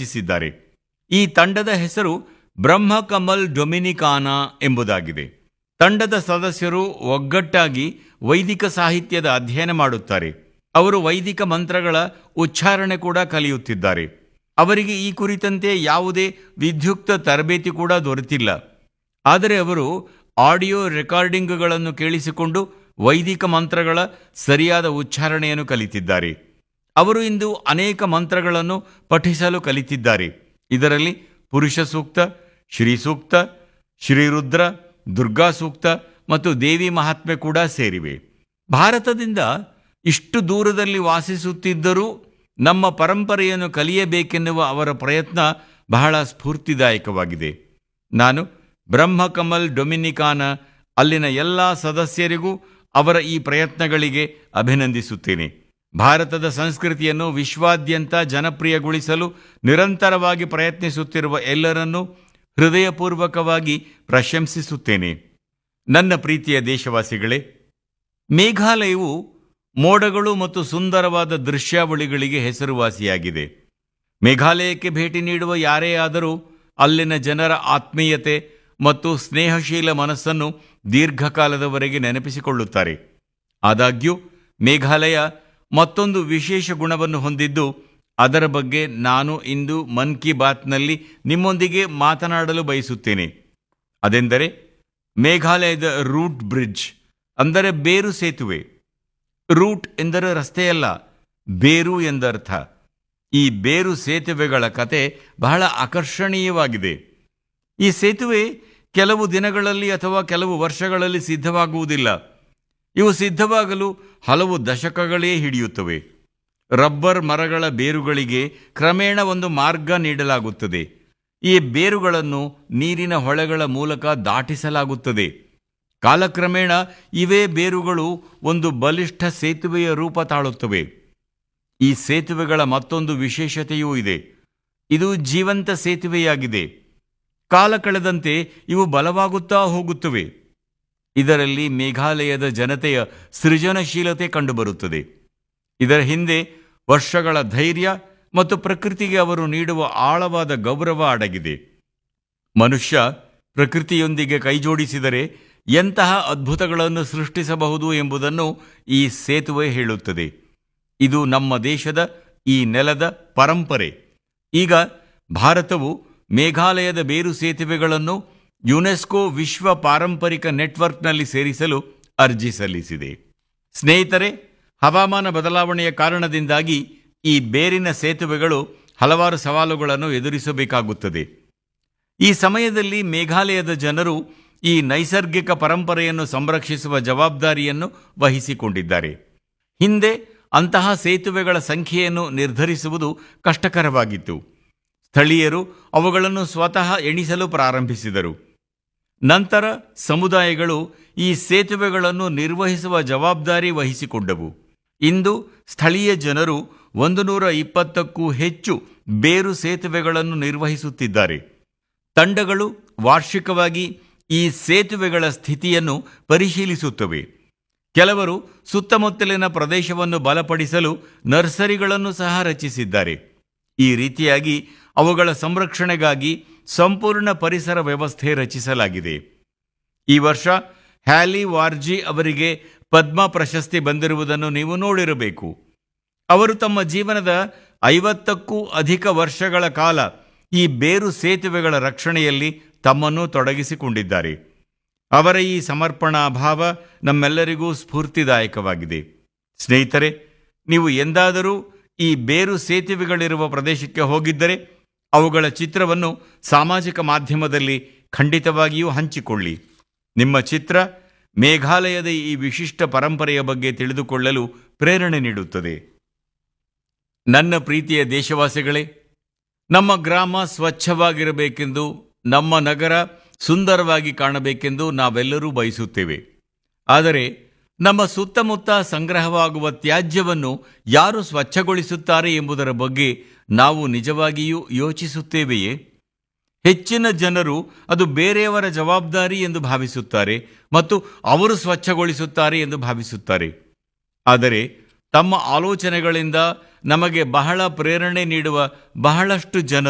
ರಚಿಸಿದ್ದಾರೆ. ಈ ತಂಡದ ಹೆಸರು ಬ್ರಹ್ಮಕಮಲ್ ಡೊಮಿನಿಕಾನಾ ಎಂಬುದಾಗಿದೆ. ತಂಡದ ಸದಸ್ಯರು ಒಗ್ಗಟ್ಟಾಗಿ ವೈದಿಕ ಸಾಹಿತ್ಯದ ಅಧ್ಯಯನ ಮಾಡುತ್ತಾರೆ. ಅವರು ವೈದಿಕ ಮಂತ್ರಗಳ ಉಚ್ಚಾರಣೆ ಕೂಡ ಕಲಿಯುತ್ತಿದ್ದಾರೆ. ಅವರಿಗೆ ಈ ಕುರಿತಂತೆ ಯಾವುದೇ ವಿಧ್ಯುಕ್ತ ತರಬೇತಿ ಕೂಡ ದೊರೆತಿಲ್ಲ. ಆದರೆ ಅವರು ಆಡಿಯೋ ರೆಕಾರ್ಡಿಂಗ್ಗಳನ್ನು ಕೇಳಿಸಿಕೊಂಡು ವೈದಿಕ ಮಂತ್ರಗಳ ಸರಿಯಾದ ಉಚ್ಚಾರಣೆಯನ್ನು ಕಲಿತಿದ್ದಾರೆ. ಅವರು ಇಂದು ಅನೇಕ ಮಂತ್ರಗಳನ್ನು ಪಠಿಸಲು ಕಲಿತಿದ್ದಾರೆ. ಇದರಲ್ಲಿ ಪುರುಷ ಸೂಕ್ತ, ಶ್ರೀ ಸೂಕ್ತ, ಶ್ರೀರುದ್ರ, ದುರ್ಗಾ ಸೂಕ್ತ ಮತ್ತು ದೇವಿ ಮಹಾತ್ಮೆ ಕೂಡ ಸೇರಿವೆ. ಭಾರತದಿಂದ ಇಷ್ಟು ದೂರದಲ್ಲಿ ವಾಸಿಸುತ್ತಿದ್ದರೂ ನಮ್ಮ ಪರಂಪರೆಯನ್ನು ಕಲಿಯಬೇಕೆನ್ನುವ ಅವರ ಪ್ರಯತ್ನ ಬಹಳ ಸ್ಫೂರ್ತಿದಾಯಕವಾಗಿದೆ. ನಾನು ಬ್ರಹ್ಮಕಮಲ್ ಡೊಮಿನಿಕಾನ ಅಲ್ಲಿನ ಎಲ್ಲ ಸದಸ್ಯರಿಗೂ ಅವರ ಈ ಪ್ರಯತ್ನಗಳಿಗೆ ಅಭಿನಂದಿಸುತ್ತೇನೆ. ಭಾರತದ ಸಂಸ್ಕೃತಿಯನ್ನು ವಿಶ್ವಾದ್ಯಂತ ಜನಪ್ರಿಯಗೊಳಿಸಲು ನಿರಂತರವಾಗಿ ಪ್ರಯತ್ನಿಸುತ್ತಿರುವ ಎಲ್ಲರನ್ನೂ ಹೃದಯಪೂರ್ವಕವಾಗಿ ಪ್ರಶಂಸಿಸುತ್ತೇನೆ. ನನ್ನ ಪ್ರೀತಿಯ ದೇಶವಾಸಿಗಳೇ, ಮೇಘಾಲಯವು ಮೋಡಗಳು ಮತ್ತು ಸುಂದರವಾದ ದೃಶ್ಯಾವಳಿಗಳಿಗೆ ಹೆಸರುವಾಸಿಯಾಗಿದೆ. ಮೇಘಾಲಯಕ್ಕೆ ಭೇಟಿ ನೀಡುವ ಯಾರೇ ಆದರೂ ಅಲ್ಲಿನ ಜನರ ಆತ್ಮೀಯತೆ ಮತ್ತು ಸ್ನೇಹಶೀಲ ಮನಸ್ಸನ್ನು ದೀರ್ಘಕಾಲದವರೆಗೆ ನೆನಪಿಸಿಕೊಳ್ಳುತ್ತಾರೆ. ಆದಾಗ್ಯೂ ಮೇಘಾಲಯ ಮತ್ತೊಂದು ವಿಶೇಷ ಗುಣವನ್ನು ಹೊಂದಿದ್ದು, ಅದರ ಬಗ್ಗೆ ನಾನು ಇಂದು ಮನ್ ಕಿ ಬಾತ್ನಲ್ಲಿ ನಿಮ್ಮೊಂದಿಗೆ ಮಾತನಾಡಲು ಬಯಸುತ್ತೇನೆ. ಅದೆಂದರೆ ಮೇಘಾಲಯದ ರೂಟ್ ಬ್ರಿಡ್ಜ್, ಅಂದರೆ ಬೇರು ಸೇತುವೆ. ರೂಟ್ ಎಂದರೆ ರಸ್ತೆಯಲ್ಲ, ಬೇರು ಎಂದರ್ಥ. ಈ ಬೇರು ಸೇತುವೆಗಳ ಕತೆ ಬಹಳ ಆಕರ್ಷಣೀಯವಾಗಿದೆ. ಈ ಸೇತುವೆ ಕೆಲವು ದಿನಗಳಲ್ಲಿ ಅಥವಾ ಕೆಲವು ವರ್ಷಗಳಲ್ಲಿ ಸಿದ್ಧವಾಗುವುದಿಲ್ಲ. ಇವು ಸಿದ್ಧವಾಗಲು ಹಲವು ದಶಕಗಳೇ ಹಿಡಿಯುತ್ತವೆ. ರಬ್ಬರ್ ಮರಗಳ ಬೇರುಗಳಿಗೆ ಕ್ರಮೇಣ ಒಂದು ಮಾರ್ಗ ನೀಡಲಾಗುತ್ತದೆ. ಈ ಬೇರುಗಳನ್ನು ನೀರಿನ ಹೊಳೆಗಳ ಮೂಲಕ ದಾಟಿಸಲಾಗುತ್ತದೆ. ಕಾಲಕ್ರಮೇಣ ಇವೇ ಬೇರುಗಳು ಒಂದು ಬಲಿಷ್ಠ ಸೇತುವೆಯ ರೂಪ ತಾಳುತ್ತವೆ. ಈ ಸೇತುವೆಗಳ ಮತ್ತೊಂದು ವಿಶೇಷತೆಯೂ ಇದೆ. ಇದು ಜೀವಂತ ಸೇತುವೆಯಾಗಿದೆ. ಕಾಲ ಕಳೆದಂತೆ ಇವು ಬಲವಾಗುತ್ತಾ ಹೋಗುತ್ತವೆ. ಇದರಲ್ಲಿ ಮೇಘಾಲಯದ ಜನತೆಯ ಸೃಜನಶೀಲತೆ ಕಂಡುಬರುತ್ತದೆ. ಇದರ ಹಿಂದೆ ವರ್ಷಗಳ ಧೈರ್ಯ ಮತ್ತು ಪ್ರಕೃತಿಗೆ ಅವರು ನೀಡುವ ಆಳವಾದ ಗೌರವ ಅಡಗಿದೆ. ಮನುಷ್ಯ ಪ್ರಕೃತಿಯೊಂದಿಗೆ ಕೈಜೋಡಿಸಿದರೆ ಎಂತಹ ಅದ್ಭುತಗಳನ್ನು ಸೃಷ್ಟಿಸಬಹುದು ಎಂಬುದನ್ನು ಈ ಸೇತುವೆ ಹೇಳುತ್ತದೆ. ಇದು ನಮ್ಮ ದೇಶದ ಈ ನೆಲದ ಪರಂಪರೆ. ಈಗ ಭಾರತವು ಮೇಘಾಲಯದ ಬೇರು ಸೇತುವೆಗಳನ್ನು ಯುನೆಸ್ಕೋ ವಿಶ್ವ ಪಾರಂಪರಿಕ ನೆಟ್ವರ್ಕ್ನಲ್ಲಿ ಸೇರಿಸಲು ಅರ್ಜಿ ಸಲ್ಲಿಸಿದೆ. ಸ್ನೇಹಿತರೆ, ಹವಾಮಾನ ಬದಲಾವಣೆಯ ಕಾರಣದಿಂದಾಗಿ ಈ ಬೇರಿನ ಸೇತುವೆಗಳು ಹಲವಾರು ಸವಾಲುಗಳನ್ನು ಎದುರಿಸಬೇಕಾಗುತ್ತದೆ. ಈ ಸಮಯದಲ್ಲಿ ಮೇಘಾಲಯದ ಜನರು ಈ ನೈಸರ್ಗಿಕ ಪರಂಪರೆಯನ್ನು ಸಂರಕ್ಷಿಸುವ ಜವಾಬ್ದಾರಿಯನ್ನು ವಹಿಸಿಕೊಂಡಿದ್ದಾರೆ. ಹಿಂದೆ ಅಂತಹ ಸೇತುವೆಗಳ ಸಂಖ್ಯೆಯನ್ನು ನಿರ್ಧರಿಸುವುದು ಕಷ್ಟಕರವಾಗಿತ್ತು. ಸ್ಥಳೀಯರು ಅವುಗಳನ್ನು ಸ್ವತಃ ಎಣಿಸಲು ಪ್ರಾರಂಭಿಸಿದರು. ನಂತರ ಸಮುದಾಯಗಳು ಈ ಸೇತುವೆಗಳನ್ನು ನಿರ್ವಹಿಸುವ ಜವಾಬ್ದಾರಿ ವಹಿಸಿಕೊಂಡವು. ಇಂದು ಸ್ಥಳೀಯ ಜನರು 120ಕ್ಕೂ ಹೆಚ್ಚು ಬೇರು ಸೇತುವೆಗಳನ್ನು ನಿರ್ವಹಿಸುತ್ತಿದ್ದಾರೆ. ತಂಡಗಳು ವಾರ್ಷಿಕವಾಗಿ ಈ ಸೇತುವೆಗಳ ಸ್ಥಿತಿಯನ್ನು ಪರಿಶೀಲಿಸುತ್ತವೆ. ಕೆಲವರು ಸುತ್ತಮುತ್ತಲಿನ ಪ್ರದೇಶವನ್ನು ಬಲಪಡಿಸಲು ನರ್ಸರಿಗಳನ್ನು ಸಹ ರಚಿಸಿದ್ದಾರೆ. ಈ ರೀತಿಯಾಗಿ ಅವುಗಳ ಸಂರಕ್ಷಣೆಗಾಗಿ ಸಂಪೂರ್ಣ ಪರಿಸರ ವ್ಯವಸ್ಥೆ ರಚಿಸಲಾಗಿದೆ. ಈ ವರ್ಷ ಹ್ಯಾಲಿ ವಾರ್ಜಿ ಅವರಿಗೆ ಪದ್ಮ ಪ್ರಶಸ್ತಿ ಬಂದಿರುವುದನ್ನು ನೀವು ನೋಡಿರಬೇಕು. ಅವರು ತಮ್ಮ ಜೀವನದ 50ಕ್ಕೂ ಅಧಿಕ ವರ್ಷಗಳ ಕಾಲ ಈ ಬೇರು ಸೇತುವೆಗಳ ರಕ್ಷಣೆಯಲ್ಲಿ ತಮ್ಮನ್ನು ತೊಡಗಿಸಿಕೊಂಡಿದ್ದಾರೆ. ಅವರ ಈ ಸಮರ್ಪಣಾ ಭಾವ ನಮ್ಮೆಲ್ಲರಿಗೂ ಸ್ಫೂರ್ತಿದಾಯಕವಾಗಿದೆ. ಸ್ನೇಹಿತರೆ, ನೀವು ಎಂದಾದರೂ ಈ ಬೇರು ಸೇತುವೆಗಳಿರುವ ಪ್ರದೇಶಕ್ಕೆ ಹೋಗಿದ್ದರೆ ಅವುಗಳ ಚಿತ್ರವನ್ನು ಸಾಮಾಜಿಕ ಮಾಧ್ಯಮದಲ್ಲಿ ಖಂಡಿತವಾಗಿಯೂ ಹಂಚಿಕೊಳ್ಳಿ. ನಿಮ್ಮ ಚಿತ್ರ ಮೇಘಾಲಯದ ಈ ವಿಶಿಷ್ಟ ಪರಂಪರೆಯ ಬಗ್ಗೆ ತಿಳಿದುಕೊಳ್ಳಲು ಪ್ರೇರಣೆ ನೀಡುತ್ತದೆ. ನನ್ನ ಪ್ರೀತಿಯ ದೇಶವಾಸಿಗಳೇ, ನಮ್ಮ ಗ್ರಾಮ ಸ್ವಚ್ಛವಾಗಿರಬೇಕೆಂದು, ನಮ್ಮ ನಗರ ಸುಂದರವಾಗಿ ಕಾಣಬೇಕೆಂದು ನಾವೆಲ್ಲರೂ ಬಯಸುತ್ತೇವೆ. ಆದರೆ ನಮ್ಮ ಸುತ್ತಮುತ್ತ ಸಂಗ್ರಹವಾಗುವ ತ್ಯಾಜ್ಯವನ್ನು ಯಾರು ಸ್ವಚ್ಛಗೊಳಿಸುತ್ತಾರೆ ಎಂಬುದರ ಬಗ್ಗೆ ನಾವು ನಿಜವಾಗಿಯೂ ಯೋಚಿಸುತ್ತೇವೆಯೇ? ಹೆಚ್ಚಿನ ಜನರು ಅದು ಬೇರೆಯವರ ಜವಾಬ್ದಾರಿ ಎಂದು ಭಾವಿಸುತ್ತಾರೆ ಮತ್ತು ಅವರು ಸ್ವಚ್ಛಗೊಳಿಸುತ್ತಾರೆ ಎಂದು ಭಾವಿಸುತ್ತಾರೆ. ಆದರೆ ತಮ್ಮ ಆಲೋಚನೆಗಳಿಂದ ನಮಗೆ ಬಹಳ ಪ್ರೇರಣೆ ನೀಡುವ ಬಹಳಷ್ಟು ಜನರು